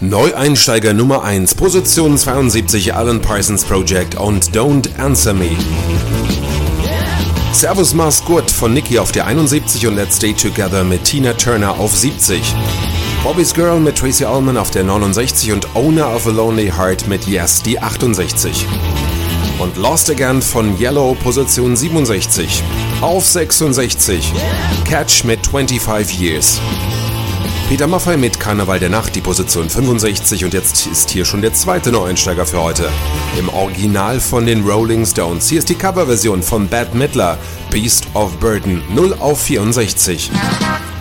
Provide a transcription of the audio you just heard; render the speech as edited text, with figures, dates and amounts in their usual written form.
Neueinsteiger Nummer 1, Position 72, Alan Parsons Project und Don't Answer Me. Servus Mach's Gut von Nicki auf der 71 und Let's Stay Together mit Tina Turner auf 70. Bobby's Girl mit Tracy Ullman auf der 69 und Owner of a Lonely Heart mit Yes die 68. Und Lost Again von Yellow, Position 67. Auf 66, Catch mit 25 Years. Peter Maffay mit Karneval der Nacht, die Position 65 und jetzt ist hier schon der zweite Neueinsteiger für heute. Im Original von den Rolling Stones. Hier ist die Coverversion von Bette Midler, Beast of Burden, 0 auf 64.